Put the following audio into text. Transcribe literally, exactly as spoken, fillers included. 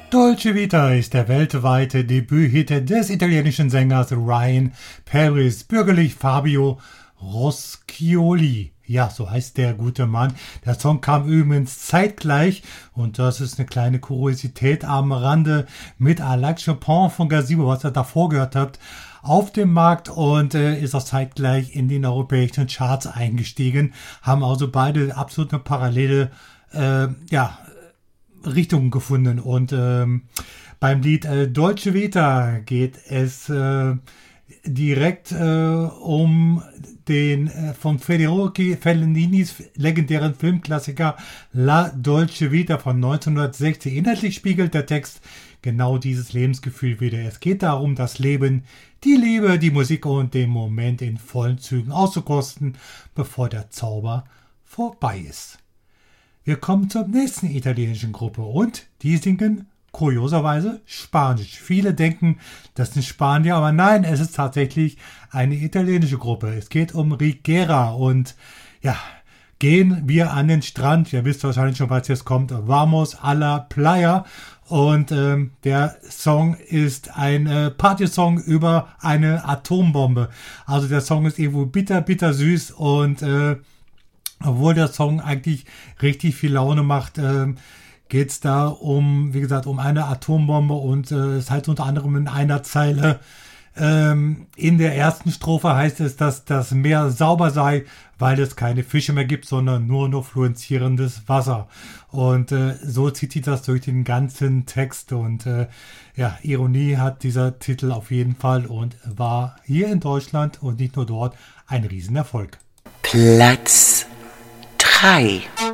Dolce Vita ist der weltweite Debüthit des italienischen Sängers Ryan Paris, bürgerlich Fabio Roscioli. Ja, so heißt der gute Mann. Der Song kam übrigens zeitgleich, und das ist eine kleine Kuriosität am Rande, mit I Like Chopin von Gazebo, was ihr davor gehört habt, auf dem Markt, und äh, ist auch zeitgleich in den europäischen Charts eingestiegen. Haben also beide absolut eine parallele äh, ja, Richtungen gefunden. Und ähm, beim Lied äh, Dolce Vita geht es äh, direkt äh, um den äh, von Federico Fellinis legendären Filmklassiker La Dolce Vita von neunzehnhundertsechzig. Inhaltlich spiegelt der Text genau dieses Lebensgefühl wider. Es geht darum, das Leben, die Liebe, die Musik und den Moment in vollen Zügen auszukosten, bevor der Zauber vorbei ist. Wir kommen zur nächsten italienischen Gruppe, und die singen kurioserweise Spanisch. Viele denken, das sind Spanier, aber nein, es ist tatsächlich eine italienische Gruppe. Es geht um Rigera, und ja, gehen wir an den Strand. Ihr wisst wahrscheinlich schon, was jetzt kommt. Vamos a la playa. Und ähm, der Song ist ein äh, Partysong über eine Atombombe. Also der Song ist irgendwo bitter, bitter süß, und äh, obwohl der Song eigentlich richtig viel Laune macht, äh, geht es da um, wie gesagt, um eine Atombombe, und äh, es heißt unter anderem in einer Zeile, ähm, in der ersten Strophe heißt es, dass das Meer sauber sei, weil es keine Fische mehr gibt, sondern nur noch fluoreszierendes Wasser. Und äh, so zieht sich das durch den ganzen Text, und äh, ja, Ironie hat dieser Titel auf jeden Fall und war hier in Deutschland und nicht nur dort ein Riesenerfolg. Platz drei.